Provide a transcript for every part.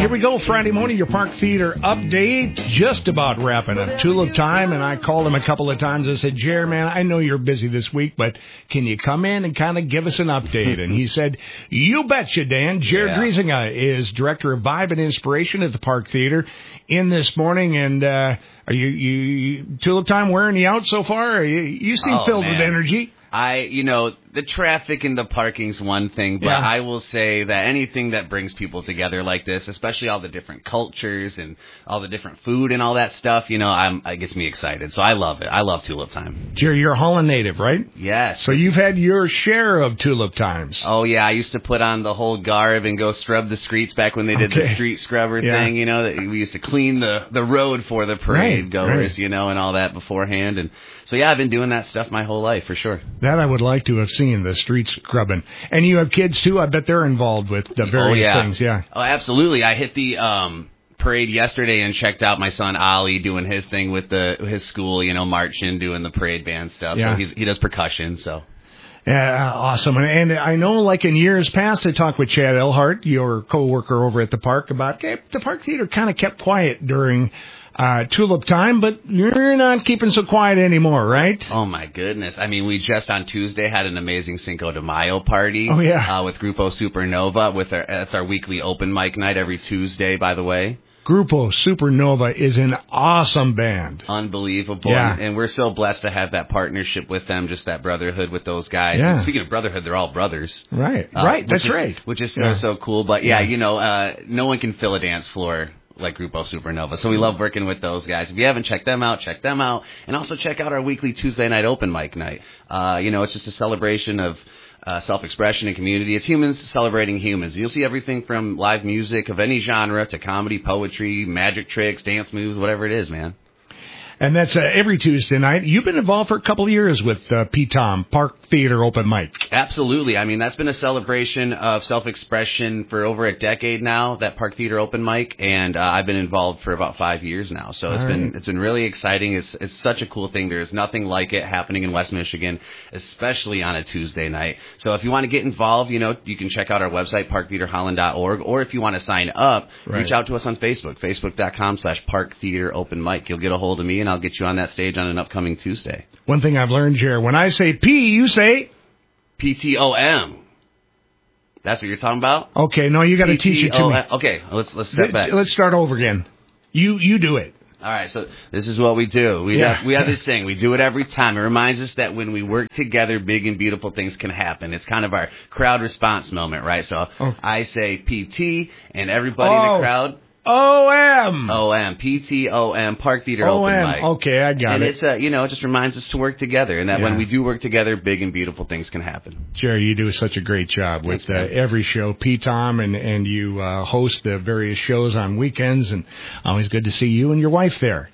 Here we go, Friday morning, your Park Theater update. Just about wrapping up Tulip time, and I called him a couple of times. I said, Jared, man, I know you're busy this week, but can you come in and kind of give us an update? And he said, you betcha, Dan. Jared Driesinga is Director of Vibe and Inspiration at the Park Theater in this morning. And are you Tulip time wearing you out so far? You seem filled with energy. The traffic and the parking's one thing, but I will say that anything that brings people together like this, especially all the different cultures and all the different food and all that stuff, it gets me excited. So I love it. I love Tulip Time. Jerry, you're a Holland native, right? Yes. So you've had your share of Tulip Times. Oh, yeah. I used to put on the whole garb and go scrub the streets back when they did the street scrubber thing, that we used to clean the road for the parade goers, and all that beforehand. And so, I've been doing that stuff my whole life, for sure. That I would like to have seen, the street scrubbing. And you have kids, too. I bet they're involved with the various things, Oh, absolutely. I hit the parade yesterday and checked out my son, Ollie, doing his thing with his school, marching, doing the parade band stuff. So he does percussion, so... Yeah, awesome. And I know, like in years past, I talked with Chad Elhart, your coworker over at the park, about the Park Theater kind of kept quiet during Tulip Time, but you're not keeping so quiet anymore, right? Oh, my goodness. I mean, we just on Tuesday had an amazing Cinco de Mayo party with Grupo Supernova. That's our weekly open mic night every Tuesday, by the way. Grupo Supernova is an awesome band. Unbelievable. Yeah. And we're so blessed to have that partnership with them, just that brotherhood with those guys. Yeah. And speaking of brotherhood, they're all brothers. Right. That's right. Which is so cool. But, no one can fill a dance floor like Grupo Supernova. So we love working with those guys. If you haven't checked them out, check them out. And also check out our weekly Tuesday night open mic night. It's just a celebration of self-expression and community. It's humans celebrating humans. You'll see everything from live music of any genre to comedy, poetry, magic tricks, dance moves, whatever it is, man. And that's every Tuesday night. You've been involved for a couple of years with PTOM, Park Theater Open Mic. Absolutely. I mean, that's been a celebration of self-expression for over a decade now, that Park Theater Open Mic, and I've been involved for about 5 years now. So it's been really exciting. It's such a cool thing. There's nothing like it happening in West Michigan, especially on a Tuesday night. So if you want to get involved, you can check out our website, parktheaterholland.org, or if you want to sign up, reach out to us on Facebook, facebook.com/Park Theater Open Mic. You'll get a hold of me, and I'll get you on that stage on an upcoming Tuesday. One thing I've learned, Jared, when I say P, you say? PTOM. That's what you're talking about? Okay, no, you got to teach it to me. Okay, let's step back. Let's start over again. You do it. All right, so this is what we do. We have this thing. We do it every time. It reminds us that when we work together, big and beautiful things can happen. It's kind of our crowd response moment, right? So I say PT, and everybody in the crowd... OM. PTOM, Park Theater Open Mic. Okay, I got it. And it's, it just reminds us to work together, and that when we do work together, big and beautiful things can happen. Jerry, you do such a great job with every show. PTOM, and you host the various shows on weekends, and always good to see you and your wife there.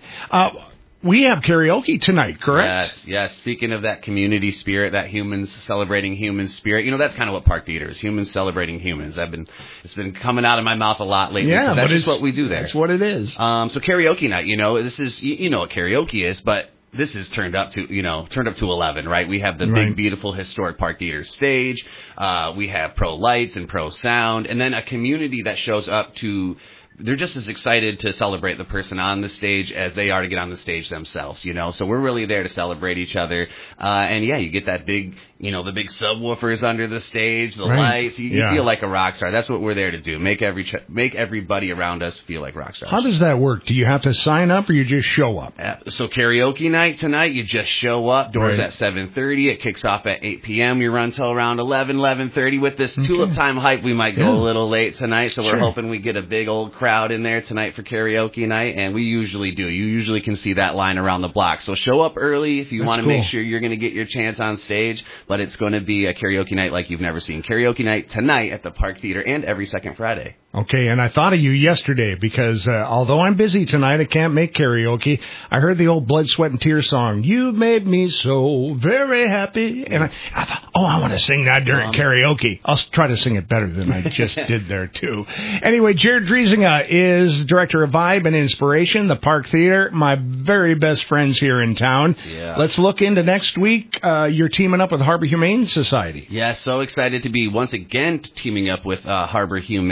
We have karaoke tonight, correct? Yes. Speaking of that community spirit, that humans celebrating human spirit, that's kind of what Park Theater is, humans celebrating humans. It's been coming out of my mouth a lot lately. Yeah, that's just what we do there. That's what it is. So karaoke night, this is, what karaoke is, but this is turned up to 11, right? We have the big, beautiful, historic Park Theater stage. We have pro lights and pro sound, and then a community that shows up to... They're just as excited to celebrate the person on the stage as they are to get on the stage themselves, So we're really there to celebrate each other. And you get that big, the big subwoofers under the stage, the lights. You feel like a rock star. That's what we're there to do. Make everybody around us feel like rock stars. How does that work? Do you have to sign up or you just show up? So karaoke night tonight, you just show up. Doors at 7:30. It kicks off at 8 p.m. You run till around 11:30. With this Tulip Time hype, we might go a little late tonight. So we're hoping we get a big old crowd in there tonight for karaoke night, and we usually do. You usually can see that line around the block. So show up early if you want to make sure you're going to get your chance on stage, but it's going to be a karaoke night like you've never seen. Karaoke night tonight at the Park Theater and every second Friday. Okay, and I thought of you yesterday because although I'm busy tonight, I can't make karaoke. I heard the old Blood, Sweat, and Tears song, You Made Me So Very Happy, and I thought, I want to sing that during karaoke. I'll try to sing it better than I just did there, too. Anyway, Jared Driesinga is Director of Vibe and Inspiration, the Park Theater, my very best friends here in town. Yeah. Let's look into next week. You're teaming up with Harbor Humane Society. Yeah, so excited to be once again teaming up with Harbor Humane.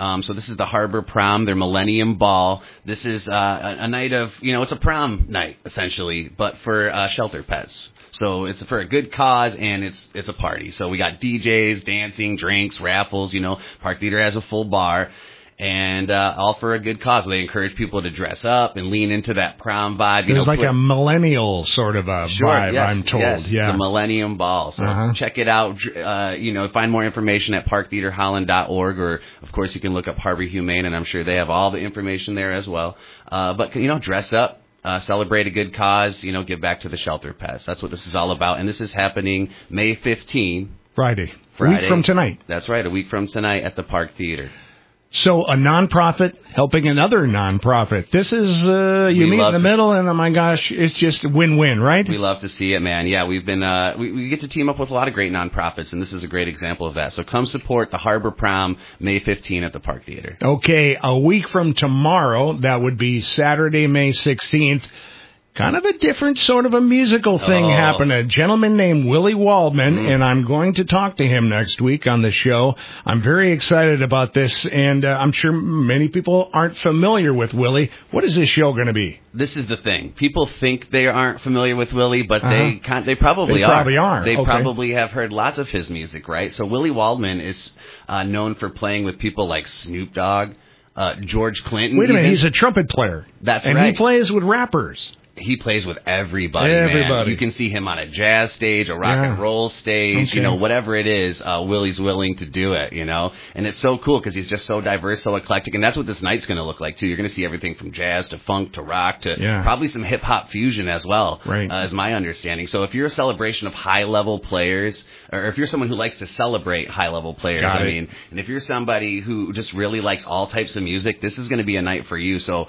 So this is the Harbor Prom, their Millennium Ball. This is a night of, it's a prom night, essentially, but for shelter pets. So it's for a good cause, and it's a party. So we got DJs, dancing, drinks, raffles. Park Theater has a full bar, and all for a good cause. They encourage people to dress up and lean into that prom vibe. There's like a millennial sort of a vibe, yes, I'm told. Yes, yeah. The Millennium Ball. So check it out. Find more information at parktheaterholland.org, or, of course, you can look up Harbor Humane, and I'm sure they have all the information there as well. But dress up. Celebrate a good cause, give back to the shelter pets. That's what this is all about. And this is happening May 15. Friday. A week from tonight. That's right, a week from tonight at the Park Theater. So a nonprofit helping another nonprofit. This is, you meet in the middle, and oh my gosh, it's just a win-win, right? We love to see it, man. Yeah, we've been, we get to team up with a lot of great nonprofits, and this is a great example of that. So come support the Harbor Prom May 15 at the Park Theater. Okay, a week from tomorrow, that would be Saturday, May 16th. Kind of a different sort of a musical thing happened. A gentleman named Willie Waldman, and I'm going to talk to him next week on the show. I'm very excited about this, and I'm sure many people aren't familiar with Willie. What is this show going to be? This is the thing. People think they aren't familiar with Willie, but they probably are. They probably have heard lots of his music, right? So Willie Waldman is known for playing with people like Snoop Dogg, George Clinton. Wait a minute, he's a trumpet player. That's right. And he plays with rappers. He plays with everybody, man. You can see him on a jazz stage, a rock and roll stage, whatever it is, Willie's willing to do it, And it's so cool because he's just so diverse, so eclectic, and that's what this night's going to look like, too. You're going to see everything from jazz to funk to rock to probably some hip-hop fusion as well, is my understanding. So if you're a celebration of high-level players, or if you're someone who likes to celebrate high-level players, and if you're somebody who just really likes all types of music, this is going to be a night for you. So,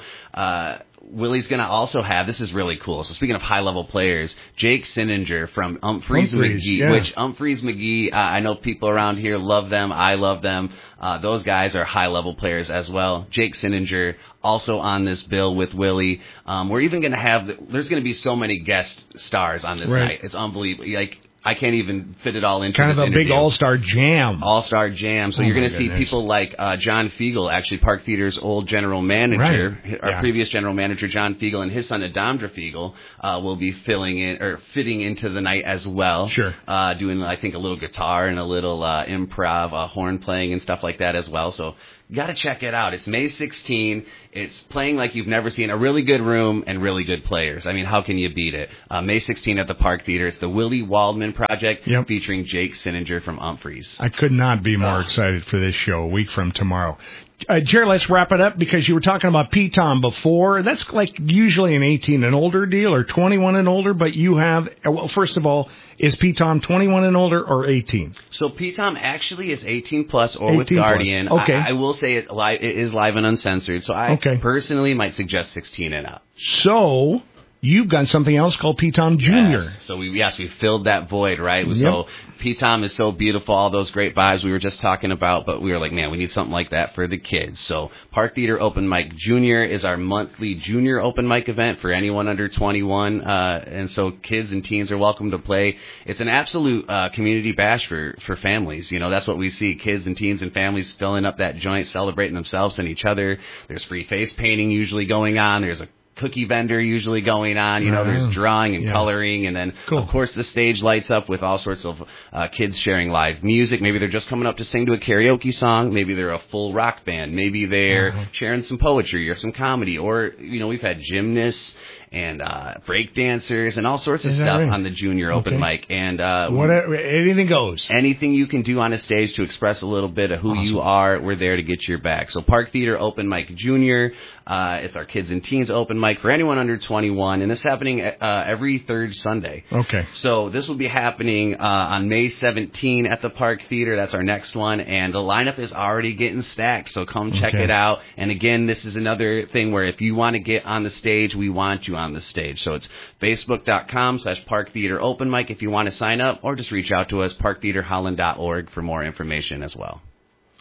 Willie's going to also have, this is really cool, so speaking of high-level players, Jake Sinninger from Umphrey's McGee, which Umphrey's McGee, I know people around here love them, I love them, those guys are high-level players as well. Jake Sinninger also on this bill with Willie. We're even going to have, there's going to be so many guest stars on this night, it's unbelievable, I can't even fit it all into kind this of a interview. big all-star jam. All-star jam. So you're going to see people like John Fiegel, actually Park Theater's old general manager, our previous general manager, John Fiegel, and his son, Adamdra Fiegel, will be fitting into the night as well. Sure. Doing, I think, a little guitar and a little improv, horn playing and stuff like that as well. So you got to check it out. It's May 16. It's playing like you've never seen. A really good room and really good players. I mean, how can you beat it? May 16 at the Park Theater. It's the Willie Waldman Project featuring Jake Sinninger from Umphrey's. I could not be more excited for this show a week from tomorrow. Jerry, let's wrap it up because you were talking about P-Tom before. That's like usually an 18 and older deal or 21 and older, but you have, well, first of all, is P-Tom 21 and older or 18? So P-Tom actually is 18 plus or 18 with Guardian. Plus. Okay. I will say it is live and uncensored, so I personally might suggest 16 and up. So you've got something else called P-Tom Jr. Yes. So we filled that void, right? Yep. So P-Tom is so beautiful, all those great vibes we were just talking about, but we were like, man, we need something like that for the kids. So Park Theater Open Mic Junior is our monthly junior open mic event for anyone under 21, and so kids and teens are welcome to play. It's an absolute community bash for families. That's what we see, kids and teens and families filling up that joint, celebrating themselves and each other. There's free face painting usually going on. There's a cookie vendor usually going on, there's drawing and coloring, and then of course the stage lights up with all sorts of kids sharing live music. Maybe they're just coming up to sing to a karaoke song, maybe they're a full rock band, maybe they're sharing some poetry or some comedy, or we've had gymnasts and break dancers and all sorts of stuff on the junior open mic. And anything goes. Anything you can do on a stage to express a little bit of who you are, we're there to get your back. So Park Theater Open Mic Junior, it's our kids and teens open mic for anyone under 21, and this is happening every third Sunday. Okay. So this will be happening on May 17 at the Park Theater. That's our next one, and the lineup is already getting stacked, so come check it out. And again, this is another thing where if you want to get on the stage, we want you on the stage. So it's facebook.com/Park Theater Open Mic if you want to sign up, or just reach out to us, parktheaterholland.org for more information as well.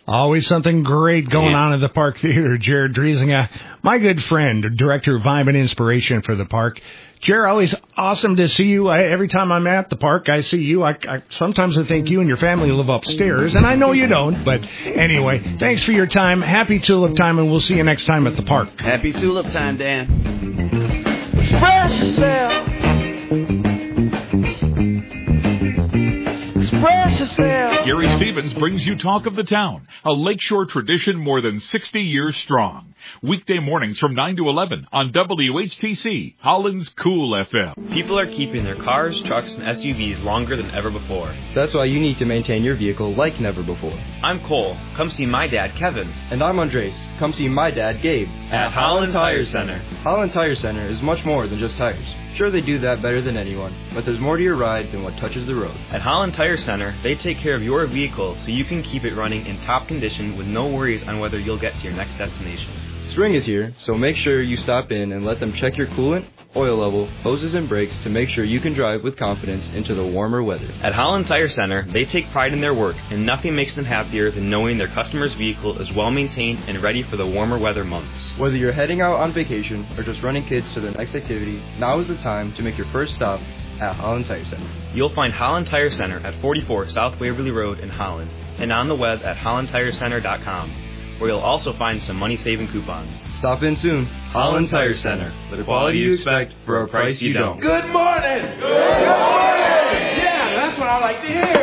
Always something great going on at the Park Theater. Jared Driesinga, my good friend, Director of Vibe and Inspiration for the park. Jared, always awesome to see you. Every time I'm at the park, I see you. Sometimes I think you and your family live upstairs, and I know you don't. But anyway, thanks for your time. Happy Tulip Time, and we'll see you next time at the park. Happy Tulip Time, Dan. Express yourself. Express yourself. Gary Stevens brings you Talk of the Town, a Lakeshore tradition more than 60 years strong. Weekday mornings from 9 to 11 on WHTC, Holland's Cool FM. People are keeping their cars, trucks, and SUVs longer than ever before. That's why you need to maintain your vehicle like never before. I'm Cole. Come see my dad, Kevin. And I'm Andres. Come see my dad, Gabe. At Holland Tire Center. Holland Tire Center is much more than just tires. Sure, they do that better than anyone, but there's more to your ride than what touches the road. At Holland Tire Center, they take care of your vehicle so you can keep it running in top condition with no worries on whether you'll get to your next destination. Spring is here, so make sure you stop in and let them check your coolant, oil level, hoses, and brakes to make sure you can drive with confidence into the warmer weather. At Holland Tire Center, they take pride in their work, and nothing makes them happier than knowing their customer's vehicle is well maintained and ready for the warmer weather months. Whether you're heading out on vacation or just running kids to their next activity, now is the time to make your first stop at Holland Tire Center. You'll find Holland Tire Center at 44 South Waverly Road in Holland, and on the web at hollandtirecenter.com. where you'll also find some money-saving coupons. Stop in soon. Holland Tire Center. The quality you expect for a price you don't. Good morning. Good morning. Yeah, that's what I like to hear.